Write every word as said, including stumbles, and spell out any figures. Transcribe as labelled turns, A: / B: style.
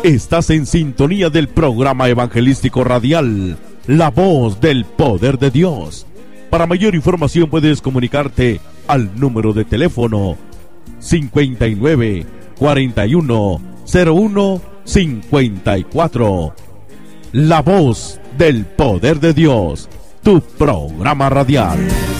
A: Estás en sintonía del programa evangelístico radial, La Voz del Poder de Dios. Para mayor información puedes comunicarte al número de teléfono cincuenta y nueve, cuarenta y uno, cero uno, cincuenta y cuatro. La Voz del Poder de Dios, tu programa radial.